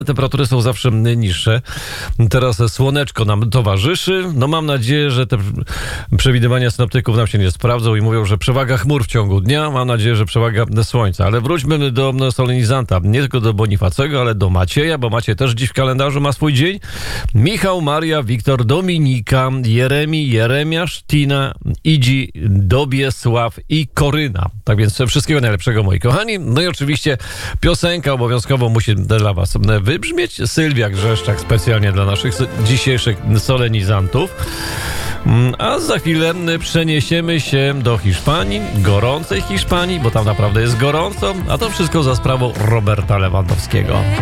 Temperatury są zawsze niższe. Teraz słoneczko nam towarzyszy. No mam nadzieję, że te przewidywania synoptyków nam się nie sprawdzą i mówią, że przewaga chmur w ciągu dnia. Mam nadzieję, że przewaga słońca. Ale wróćmy do solenizanta. Nie tylko do Bonifacego, ale do Macieja, bo Maciej też dziś w kalendarzu ma swój dzień. Michał, Maria, Wiktor, Dominika, Jeremi, Jeremiasz, Tina, Idzi, Dobiesław i Koryna. Tak więc wszystkiego najlepszego, moi kochani. No i oczywiście piosenka obowiązkowo musi dla was wybrzmieć. Sylwia Grzeszczak specjalnie dla naszych dzisiejszych solenizantów. A za chwilę przeniesiemy się do Hiszpanii, gorącej Hiszpanii, bo tam naprawdę jest gorąco, a to wszystko za sprawą Roberta Lewandowskiego.